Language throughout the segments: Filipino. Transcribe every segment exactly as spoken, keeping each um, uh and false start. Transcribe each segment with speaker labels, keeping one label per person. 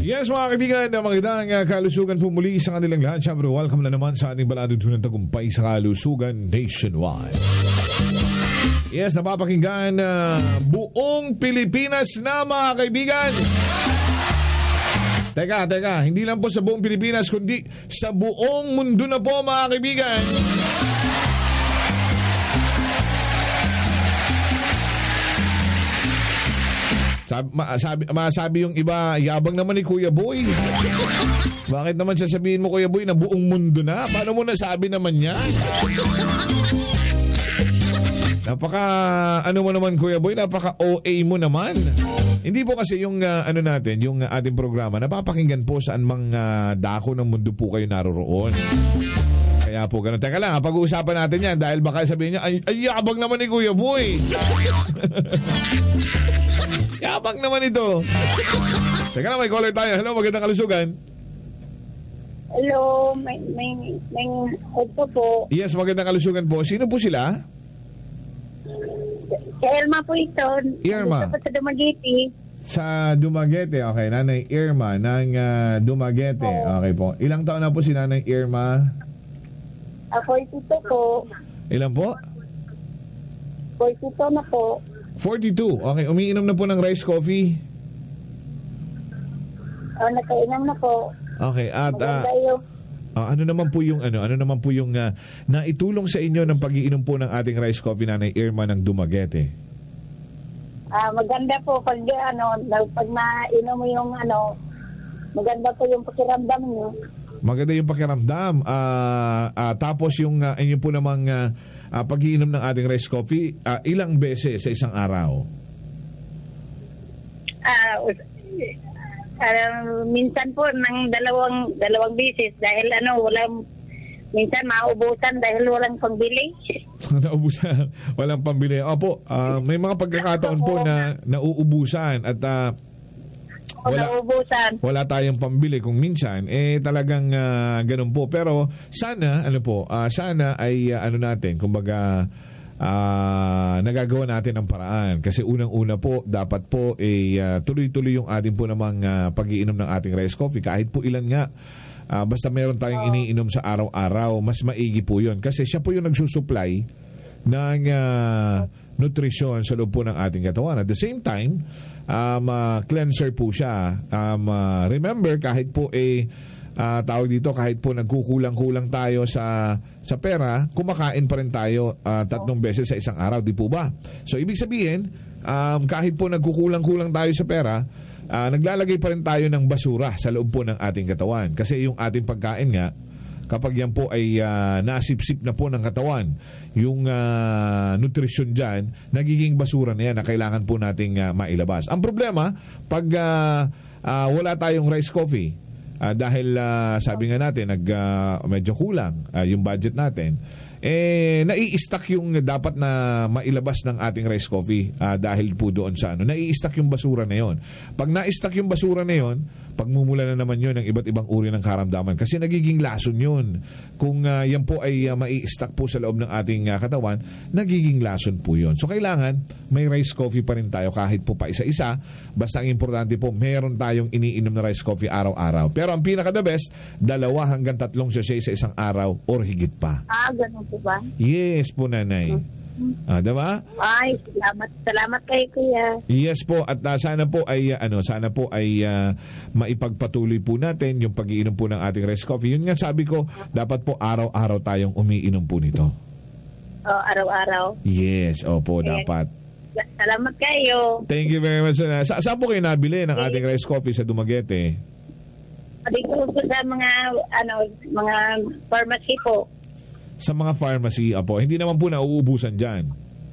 Speaker 1: Yes mga kaibigan, magandang uh, kalusugan po muli sa kanilang lahat. Siyempre, welcome na naman sa ating baladong tunang tagumpay sa kalusugan nationwide. Yes, napapakinggan uh, buong Pilipinas na mga kaibigan. Teka, teka, hindi lang po sa buong Pilipinas, kundi sa buong mundo na po mga kaibigan. Sabi, masabi, masabi yung iba, yabang naman ni Kuya Boy. Bakit naman sasabihin mo, Kuya Boy, na buong mundo na? Paano mo nasabi naman yan? Napaka, ano mo naman, Kuya Boy, napaka O A mo naman. Hindi po kasi yung, uh, ano natin, yung uh, ating programa, napapakinggan po saan mang uh, dako ng mundo po kayo naroroon. Kaya po, ganun. Teka lang, pag-uusapan natin yan dahil baka sabihin niya, ay, ay yabang naman ni Kuya Boy. Yabang naman ito. Teka lang, may caller tayo. Hello, magandang kalusugan.
Speaker 2: Hello, may, may, may, ito po.
Speaker 1: Yes, magandang kalusugan po. Sino po sila?
Speaker 2: Si Irma po ito.
Speaker 1: Irma.
Speaker 2: Dito po sa Dumaguete.
Speaker 1: Sa Dumaguete, okay. Nanay Irma ng uh, Dumaguete. Okay po. Ilang taon na po si Nanay Irma?
Speaker 2: Ako ito po.
Speaker 1: Ilan po?
Speaker 2: forty-two na po.
Speaker 1: forty-two. Okay, umiinom na po ng rice coffee?
Speaker 2: Oh, nakainom na po.
Speaker 1: Okay, at uh,
Speaker 2: yung...
Speaker 1: uh, ano naman po yung ano, ano naman po yung uh, naitulong sa inyo ng pag-iinom po ng ating rice coffee Nanay Irma ng Dumaguete?
Speaker 2: Ah, maganda po pag ano, pag mainom mo yung ano, maganda po yung pakiramdam niyo.
Speaker 1: Maganda yung pakiramdam. Uh, uh, tapos yung uh, inyo po namang uh, uh, pag-iinom ng ating rice coffee, uh, ilang beses sa isang araw?
Speaker 2: Ah, uh, minsan po ng dalawang dalawang beses dahil ano, walang minsan mauubusan dahil walang pangbili.
Speaker 1: Nauubusan, walang pambili. Opo, uh, may mga pagkakataon po na nauubusan at uh, wala, wala tayong pambili kung minsan eh talagang uh, ganun po, pero sana ano po uh, sana ay uh, ano natin kumbaga uh, nagagawa natin ang paraan kasi unang-una po dapat po eh uh, tuloy-tuloy yung ating po namang uh, pag-iinom ng ating rice coffee kahit po ilan nga uh, basta meron tayong iniinom sa araw-araw, mas maigi po yun kasi siya po yung nagsusupply ng uh, nutrisyon sa loob po ng ating katawan. At the same time um, uh, cleanser po siya. Um, uh, remember, kahit po eh, uh, tawag dito, kahit po nagkukulang-kulang tayo sa sa pera, kumakain pa rin tayo uh, tatlong beses sa isang araw, di po ba? So, ibig sabihin, um, kahit po nagkukulang-kulang tayo sa pera, uh, naglalagay pa rin tayo ng basura sa loob po ng ating katawan. Kasi yung ating pagkain nga, kapag yan po ay uh, nasipsip na po ng katawan, yung uh, nutrisyon dyan, nagiging basura na yan na kailangan po nating uh, mailabas. Ang problema, pag uh, uh, wala tayong rice coffee, uh, dahil uh, sabi nga natin, nag, uh, medyo kulang uh, yung budget natin, eh nai-stack yung dapat na mailabas ng ating rice coffee uh, dahil po doon sa ano, nai-stack yung basura na yon. Pag na-stack yung basura na yon, pagmumula na naman yun ng iba't ibang uri ng karamdaman kasi nagiging lason yun. Kung uh, yan po ay uh, mai-stack po sa loob ng ating uh, katawan, nagiging lason po yun. So kailangan may rice coffee pa rin tayo kahit po pa isa-isa. Basta ang importante po, meron tayong iniinom na rice coffee araw-araw. Pero ang pinaka-the best, dalawa hanggang tatlong sachet sa isang araw or higit pa.
Speaker 2: Ah, ganun po ba?
Speaker 1: Yes po, Nanay. Hmm. Ah, diba?
Speaker 2: Ay, salamat. Salamat kay Kuya.
Speaker 1: Yes po, at uh, sana po ay uh, ano, sana po ay uh, maipagpatuloy po natin yung pag-iinom po ng ating rice coffee. Yun nga sabi ko, dapat po araw-araw tayong umiinom po nito.
Speaker 2: Oh, araw-araw.
Speaker 1: Yes, opo, yes. Dapat.
Speaker 2: Salamat kayo.
Speaker 1: Thank you very much. Sa saan po kayo nabili ng ating rice coffee sa Dumaguete?
Speaker 2: Dito po sa mga ano, mga pharmacy po.
Speaker 1: Sa mga pharmacy, apo. Hindi naman po nauubusan dyan.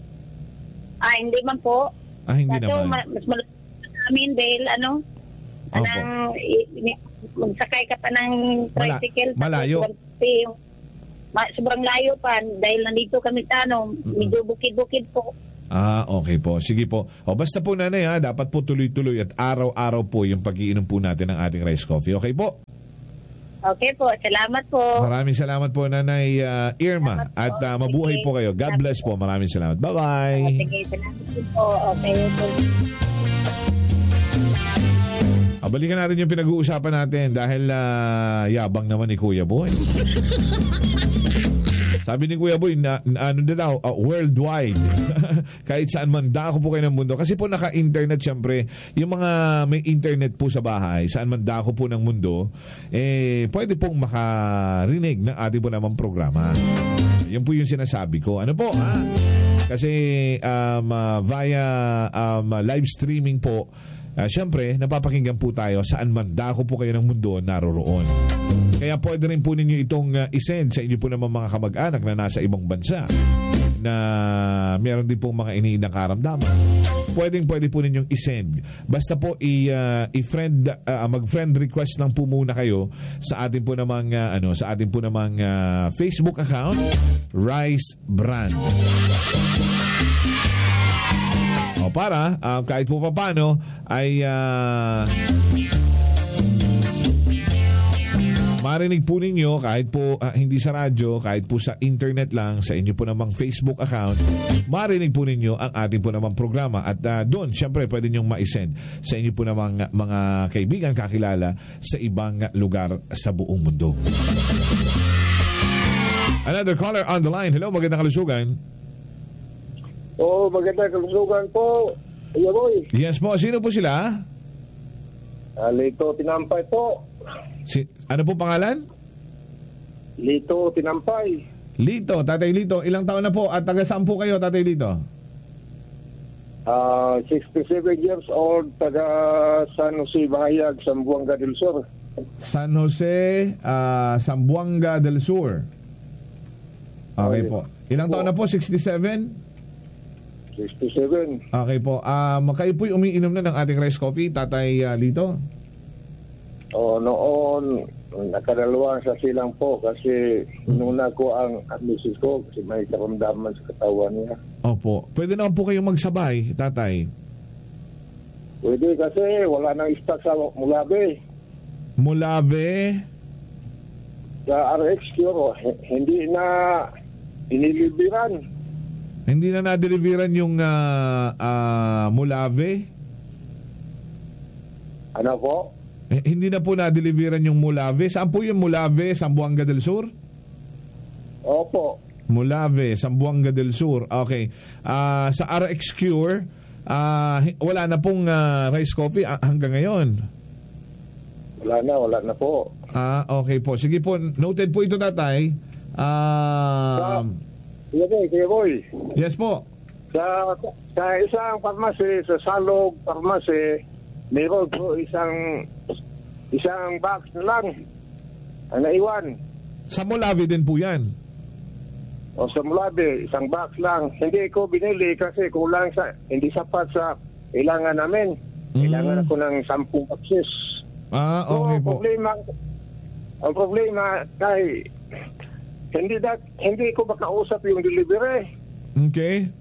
Speaker 2: Ah, hindi man po.
Speaker 1: Ah, hindi
Speaker 2: Dato,
Speaker 1: naman.
Speaker 2: Ma- mas malaki namin dahil ano, anang, magsakay ka pa ng tricycle.
Speaker 1: Mala- malayo.
Speaker 2: Yung, ma- sobrang layo pa dahil nandito kami sa ano, mm-hmm. medyo bukid-bukid po.
Speaker 1: Ah, okay po. Sige po. O, basta po, Nanay, ha, dapat po tuloy-tuloy at araw-araw po yung pag-iinom po natin ng ating rice coffee. Okay po?
Speaker 2: Okay po, salamat po.
Speaker 1: Maraming salamat po, Nanay uh, Irma. At uh, mabuhay po kayo. God bless po. Maraming salamat. Bye-bye.
Speaker 2: Sige, salamat po. Okay po.
Speaker 1: balikan natin yung pinag-uusapan natin dahil uh, yabang naman ni Kuya Boy. Sabi ni Kuya Boy, na, na, ano na daw, uh, worldwide. Kahit saan man dako po kayo ng mundo. Kasi po naka-internet syempre, yung mga may internet po sa bahay, saan man dako po ng mundo, eh, pwede pong makarinig ng ating po namang programa. Yun po yung sinasabi ko. Ano po, ha? Kasi um, uh, via um, live streaming po, Uh, Siyempre, napapakinggan po tayo saan man dako po kayo ng mundo naroroon. Kaya pwede rin po ninyo itong uh, isend sa inyo po naman mga kamag-anak na nasa ibang bansa na meron din po mga iniindang karamdaman. Pwedeng pwede po ninyong isend. Basta po i, uh, i-friend, uh, mag-friend request lang po muna kayo sa ating po namang, uh, ano, sa ating po namang uh, Facebook account, Rice Brand. O para uh, kahit po paano ay uh, marinig po ninyo kahit po uh, hindi sa radyo, kahit po sa internet lang, sa inyo po namang Facebook account, marinig po ninyo ang ating po namang programa. At uh, doon, syempre, pwede nyong ma-send sa inyo po namang mga kaibigan, kakilala sa ibang lugar sa buong mundo. Another caller on the line. Hello, magandang kalusugan.
Speaker 3: Oo, magandang kalusugan po. Kuya Boy.
Speaker 1: Yes po, sino po sila?
Speaker 3: Uh, Lito Tinampay po.
Speaker 1: Si, ano po pangalan?
Speaker 3: Lito Tinampay.
Speaker 1: Lito, Tatay Lito. Ilang taon na po at taga saan po kayo, Tatay Lito?
Speaker 3: Uh, sixty-seven years old, taga San Jose, Bahayag, Zamboanga del Sur.
Speaker 1: San Jose, uh, Zamboanga del Sur. Okay po. Ilang taon na po? sixty-seven?
Speaker 3: sixty-seven.
Speaker 1: Okay po. Um, kayo po'y umiinom na ng ating rice coffee, Tatay uh, Lito?
Speaker 3: O, noon, nakadalawa sa silang po kasi inuna ko ang misis ko kasi may karamdaman sa katawan niya.
Speaker 1: Opo. Pwede naman po kayong magsabay, Tatay?
Speaker 3: Pwede kasi wala nang stock sa Mulave.
Speaker 1: Mulave?
Speaker 3: Sa R X Cure, hindi na inilibiran.
Speaker 1: Hindi na na-deliveran yung uh, uh, Mulave?
Speaker 3: Ano po?
Speaker 1: Eh, hindi na po na-deliveran yung Mulave. Saan po yung Mulave? Zamboanga del Sur?
Speaker 3: Opo.
Speaker 1: Mulave, Zamboanga del Sur. Okay. Uh, sa R X Cure, uh, wala na pong uh, rice coffee uh, hanggang ngayon?
Speaker 3: Wala na, wala na po.
Speaker 1: Ah, okay po. Sige po, noted po ito, Tatay. Ah... Uh,
Speaker 3: Kuya Boy, Kuya Boy.
Speaker 1: Yes po.
Speaker 3: Sa, sa isang pharmacy, sa Salog Pharmacy, mayroon po isang isang box na lang ang naiwan.
Speaker 1: Sa Mulave din po yan?
Speaker 3: O sa Mulave, isang box lang. Hindi ko binili kasi kulang sa, hindi sapat sa kailangan namin. Kailangan mm. ako ng sampung boxes.
Speaker 1: Ah, okay
Speaker 3: so,
Speaker 1: po.
Speaker 3: Problema, ang problema kay Hindi dat hindi ko makausap yung delivery.
Speaker 1: Okay.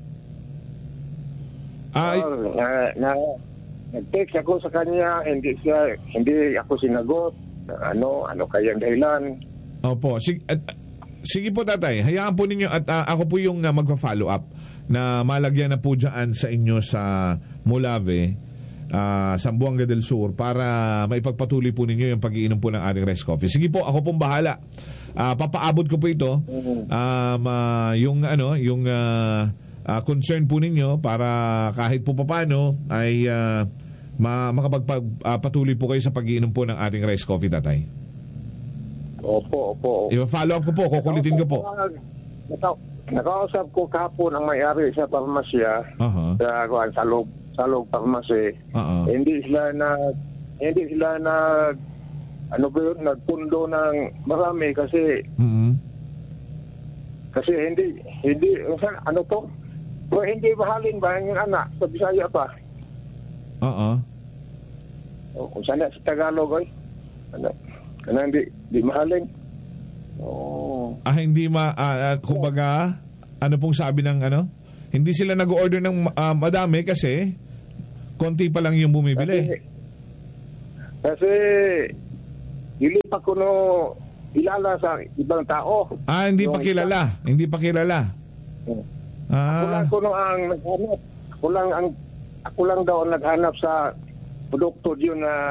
Speaker 1: Ay,
Speaker 3: uh, na, na nag-text ako sa kanya, hindi siya hindi ako sinagot. Ano, ano kayang dahilan?
Speaker 1: Opo. Sige, uh, sige po, Tatay. Hayaan po ninyo at uh, ako po yung uh, magpa-follow up na malagyan na po dyan sa inyo sa Mulave, uh, Zamboanga del Sur para maipagpatuloy po ninyo yung pag-iinom po ng ating rice coffee. Sige po, ako pong bahala. Uh, papaabot ko po ito um, uh, yung ano yung uh, uh, concern po ninyo para kahit po paano ay uh, ma- makapagpatuloy uh, po kayo sa pag-iinom po ng ating rice coffee, Tatay.
Speaker 3: Opo, opo.
Speaker 1: I-follow up ko po, kukulitin ko po.
Speaker 3: Naka- nakausap ko kahapon ang may-ari sa parmasya
Speaker 1: uh-huh.
Speaker 3: sa Salog Salog Pharmacy.
Speaker 1: Uh-huh.
Speaker 3: Hindi sila na hindi sila na ano ba yun, nagpundo ng marami kasi
Speaker 1: mm-hmm.
Speaker 3: kasi hindi hindi ano to o hindi mahalin ba yung anak sa Bisaya pa
Speaker 1: oo
Speaker 3: o kung sana sa Tagalog ay ano ano hindi di mahalin oh
Speaker 1: ah hindi ma uh, uh, kumbaga ano pong sabi ng ano hindi sila nag-order ng uh, madami kasi konti pa lang yung bumibili
Speaker 3: kasi, kasi ilipat ko no ilala sa ibang tao.
Speaker 1: Ah, hindi pa kilala. Isa. Hindi pa kilala.
Speaker 3: Hmm.
Speaker 1: Ah.
Speaker 3: Ako lang ko no ang naghanap. Ako lang ang ako lang daw ang naghanap sa produkto diyon na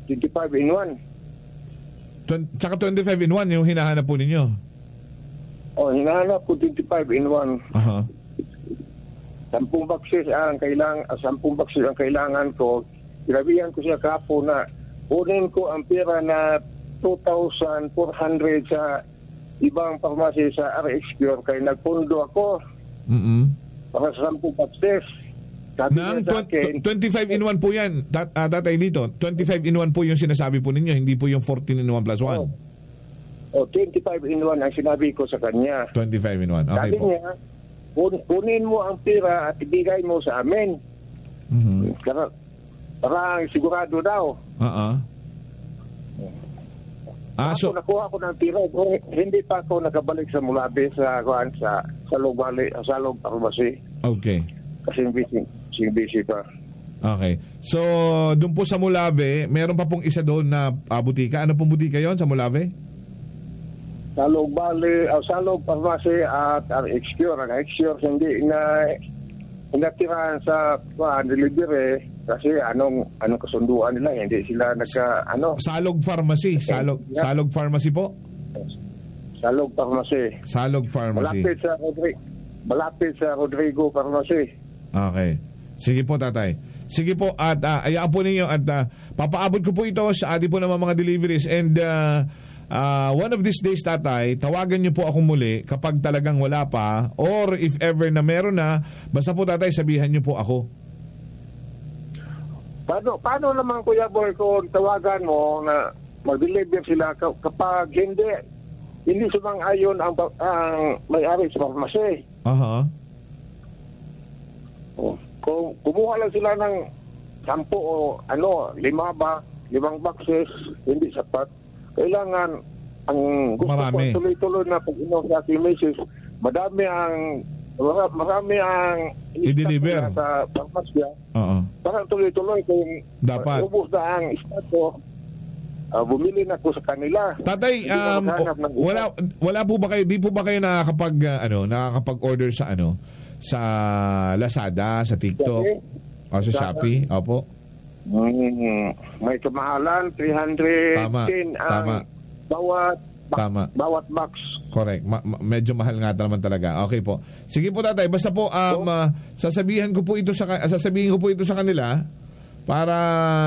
Speaker 3: twenty-five in one.
Speaker 1: Twen- tsaka twenty-five in one yung hinahanap po ninyo.
Speaker 3: Oh, hinahanap ko twenty-five in one.
Speaker 1: Aha.
Speaker 3: Sampung boxes ang kailangan, sampung boxes ang kailangan ko. Sinabihan ko siya kapo na kunin ko ang pera na two thousand four hundred sa ibang pharmacy sa R X Cure kaya nagpundo ako
Speaker 1: Mm-mm.
Speaker 3: para sa sampung boxes. Sabi
Speaker 1: Nang
Speaker 3: niya sa akin,
Speaker 1: twenty-five in one po yan, tat, uh, tatay dito. twenty-five in one po yung sinasabi po ninyo, hindi po yung fourteen in one plus one.
Speaker 3: oh, twenty-five in one ang sinabi ko sa kanya.
Speaker 1: twenty-five in one, okay
Speaker 3: Sabi
Speaker 1: po.
Speaker 3: niya, kun- kunin mo ang pera at ibigay mo sa amin.
Speaker 1: Mhm.
Speaker 3: Para, parang sigurado daw.
Speaker 1: Oo. Ah, so,
Speaker 3: Ako nakuha ko ng pera. Kung hindi pa ako nakabalik sa Mulabe sa kuan sa sa Lobali, sa Log Pharmacy.
Speaker 1: okay.
Speaker 3: Kasi busy, kasi busy pa.
Speaker 1: Okay. So, doon po sa Mulave, meron pa pong isa doon na uh, butika. Ano pong butika yon sa Mulave?
Speaker 3: Sa Lobali, uh, sa Log Pharmacy at R X Cure. Ang R X Cure hindi na inatirahan sa kuan delivery kasi anong anong kasunduan nila, hindi sila nagka ano
Speaker 1: Salog Pharmacy. Salog, Salog Pharmacy po?
Speaker 3: sa Log Pharmacy.
Speaker 1: Salog Pharmacy.
Speaker 3: Malapit sa Rodrigo, malapit sa Rodrigo Pharmacy.
Speaker 1: Okay. Sige po, tatay. Sige po, at uh, ayaan po ninyo at uh, papaabot ko po ito sa ating po naman mga deliveries and uh, uh, one of these days, tatay, tawagan niyo po ako muli kapag talagang wala pa or if ever na meron na, basta po, tatay, sabihan niyo po ako.
Speaker 3: Paano, paano naman, Kuya Boy, kung tawagan mo na mag-deliver sila kapag hindi hindi sumang-ayon ang, ang may-ari sa pharmacy?
Speaker 1: Aha.
Speaker 3: Oh, kung kumuha lang sila ng sampu o ano, lima ba, limang boxes, hindi sapat. Kailangan ang gusto
Speaker 1: Marami.
Speaker 3: ko tuloy-tuloy na pag-inom sa aking misis, madami ang marami ang
Speaker 1: I-deliver.
Speaker 3: sa pharmacy.
Speaker 1: Oo.
Speaker 3: Parang tuloy-tuloy kung
Speaker 1: Dapat.
Speaker 3: ubos na ang stock ko, uh, bumili na ko sa kanila.
Speaker 1: Tatay,
Speaker 3: Hindi na
Speaker 1: um,
Speaker 3: maghanap ng iba.
Speaker 1: wala wala po ba kayo, di po ba kayo nakakapag uh, ano, nakakapag-order sa ano, sa Lazada, sa TikTok,
Speaker 3: Okay.
Speaker 1: o sa Shopee? Opo.
Speaker 3: Mm, may kamahalan, three hundred ten
Speaker 1: Tama,
Speaker 3: ang
Speaker 1: tama.
Speaker 3: bawat ba-
Speaker 1: Tama.
Speaker 3: bawat box.
Speaker 1: Correct. Ma- ma- medyo mahal nga naman talaga. Okay po. Sige po, tatay, basta po um uh, sasabihan ko po ito sa ka- sasabihin ko po ito sa kanila para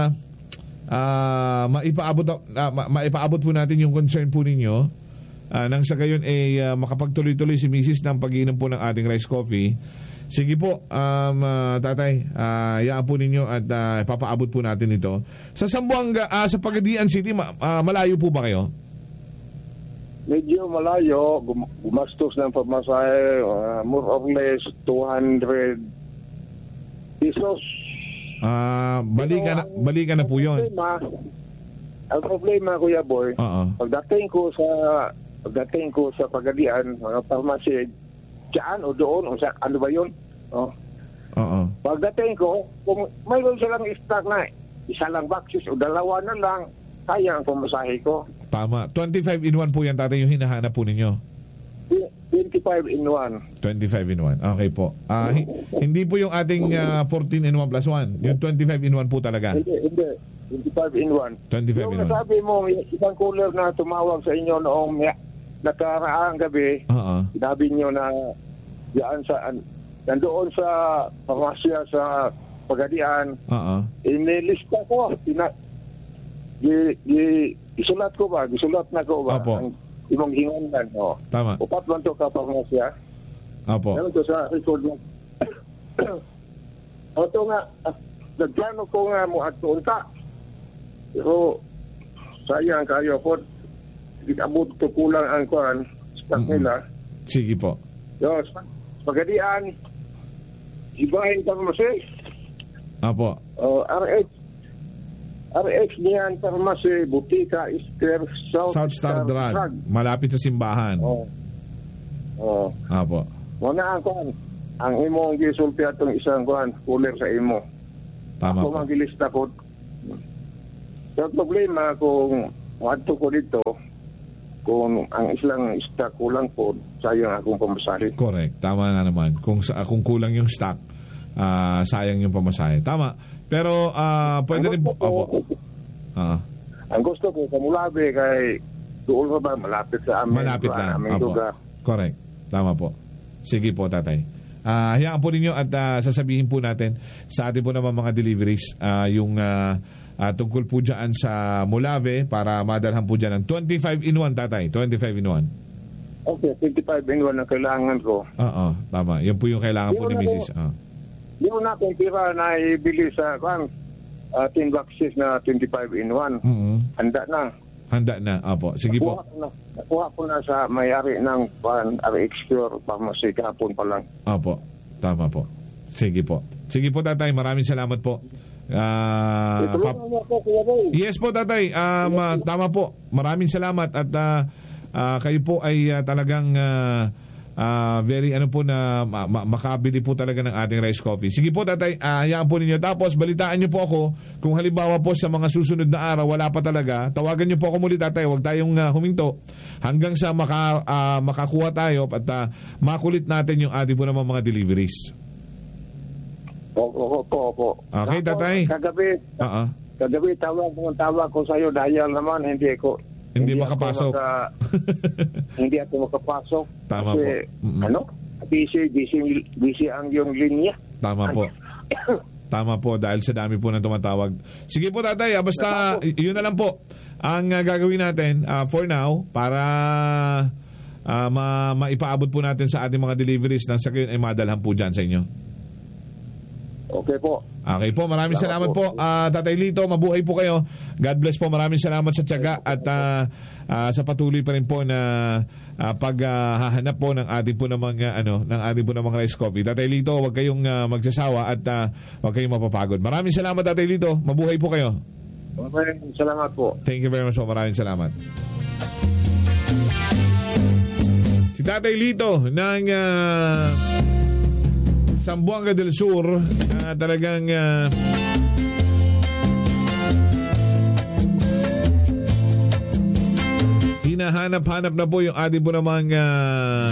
Speaker 1: uh, maipaabot uh, ma- maipaabot po natin yung concern po ninyo. Uh, nang sa gayon ay uh, makapagtuloy-tuloy si Missus ng pag-iinom po ng ating rice coffee. Sige po, um, uh, tatay, uh, hayaan po ninyo at uh, papaabot po natin ito. Sa Zamboanga, uh, sa Pagadian City, ma- uh, malayo po ba kayo?
Speaker 3: Medyo malayo, gum- gumastos ng pamasahe, uh, more or less two hundred pesos.
Speaker 1: Uh, balikan, na,
Speaker 3: Pero ang-
Speaker 1: balikan na po yun.
Speaker 3: Problema, ang problema, Kuya Boy,
Speaker 1: Oo.
Speaker 3: pagdating ko sa pagdating ko sa Pagadian, mga pharmacy, dyan o doon, o sa, ano ba yun? Oh.
Speaker 1: Oo.
Speaker 3: Pagdating ko, kung mayroon silang stock na isa lang boxes o dalawa na lang, kaya ang pamasahe ko.
Speaker 1: Tama. twenty-five in one po yan, tatay, yung hinahanap po ninyo.
Speaker 3: twenty-five in one.
Speaker 1: twenty-five in one. Okay po. Ah, hi- hindi po yung ating uh, fourteen in one plus one. Yung twenty-five in one po talaga.
Speaker 3: Hindi, hindi. twenty-five in one.
Speaker 1: twenty-five
Speaker 3: Yung
Speaker 1: in one.
Speaker 3: nasabi mo, isang cooler na tumawag sa inyo noong nakaraang gabi,
Speaker 1: Oo.
Speaker 3: sinabi nyo na diyan sa, nandoon sa parmasya sa Pagadian,
Speaker 1: Oo.
Speaker 3: inilista ko, ina, gi, gi, isulat ko ba? Gisulat na ko ba?
Speaker 1: Opo.
Speaker 3: Ang imong hinganan. Oh.
Speaker 1: Tama.
Speaker 3: Upat man to ka parmasya.
Speaker 1: Opo.
Speaker 3: Meron to sa record mo. O to nga, ah, nagplano ko nga mo at tuunta. Pero, sayang kayo po. Abot to kulang ang kuhan. Stock
Speaker 1: Mm-mm.
Speaker 3: nila.
Speaker 1: Sige po.
Speaker 3: Yo, Pagadian, ibahin Pharmacy,
Speaker 1: Opo.
Speaker 3: uh, R X, R X niyan Pharmacy, Butika, Easter, South,
Speaker 1: South Star Drug. Malapit sa simbahan.
Speaker 3: Oh. Oh.
Speaker 1: Opo.
Speaker 3: Muna ang kuhan. Ang imong gisulti atong isang kuhan, cooler sa imo.
Speaker 1: Tama
Speaker 3: Ako
Speaker 1: po.
Speaker 3: magilista ko. Sa problema kung wadto ko dito, kung ang islang stock kulang po, sayang akong pamasahe.
Speaker 1: Correct. Tama nga naman. Kung, sa, kung kulang yung stock, ah, sayang yung pamasahe. Tama. Pero, ah, pwede rin po. Opo. Oo.
Speaker 3: Ang gusto ko sa Mulabe kay doon ba malapit sa amin.
Speaker 1: Malapit lang.
Speaker 3: Aming
Speaker 1: Opo.
Speaker 3: lugar.
Speaker 1: Correct. Tama po. Sige po, tatay. Uh, hayaan po ninyo at uh, sasabihin po natin sa ating po naman mga deliveries uh, yung uh, uh, tungkol po dyan sa Mulave para madalhan po dyan ng twenty-five in one, tatay. twenty-five in one.
Speaker 3: Okay, twenty-five in one ang kailangan ko.
Speaker 1: Oo, tama. Yan po yung kailangan po ni Missus Uh.
Speaker 3: Di mo na akong pira na ibili sa kan, uh, ten boxes na twenty-five in one.
Speaker 1: Mm-hmm.
Speaker 3: Handa na.
Speaker 1: Handa na. Apo. Sige
Speaker 3: nakuha
Speaker 1: po.
Speaker 3: Ko na, nakuha ko na sa may-ari ng pan, R X Cure Pharmacy kahapon pa lang.
Speaker 1: Opo. Tama po. Sige po. Sige po, tatay. Maraming salamat po. Uh, pap- yes po, tatay. Um, uh, tama po. Maraming salamat at uh, uh, kayo po ay uh, talagang uh, uh, very ano po na ma- ma- makabili po talaga ng ating rice coffee. Sige po, tatay. Uh, hayaan po ninyo. Tapos balitaan niyo po ako kung halimbawa po sa mga susunod na araw wala pa talaga. Tawagan niyo po ako muli, tatay. Huwag tayong uh, huminto hanggang sa maka, uh, makakuha tayo at uh, makulit natin yung ating po naman mga deliveries.
Speaker 3: Opo, opo, opo.
Speaker 1: Okay, tatay.
Speaker 3: Kagabi,
Speaker 1: uh-uh.
Speaker 3: kagabi tawag ko, tawag ko sa iyo dahil naman hindi ko
Speaker 1: hindi, hindi makapasok.
Speaker 3: Ako maka, hindi ako makapasok.
Speaker 1: Tama
Speaker 3: kasi,
Speaker 1: po. Mm-mm.
Speaker 3: Ano? Busy, busy, busy ang yung linya.
Speaker 1: Tama po. Tama po dahil sa dami po ng tumatawag. Sige po, tatay. Basta yun na lang po ang uh, gagawin natin uh, for now para uh, ma- maipaabot po natin sa ating mga deliveries nang sa kayo ay madalhan po dyan sa inyo.
Speaker 3: Okay po.
Speaker 1: Okay po, maraming salamat, salamat po. po. Uh, Tatay Lito, mabuhay po kayo. God bless po. Maraming salamat sa tiyaga at uh, uh, sa patuloy pa rin po na uh, paghahanap uh, po ng ating po namang uh, ano, ng ating po namang rice coffee. Tatay Lito, huwag kayong uh, magsasawa at uh, huwag kayong mapapagod. Maraming salamat, Tatay Lito. Mabuhay po kayo.
Speaker 3: Maraming salamat po.
Speaker 1: Thank you very much po. Maraming salamat. Si Tatay Lito ng uh, Zamboanga del Sur na uh, talagang uh, hinahanap-hanap na po yung ating po namang uh,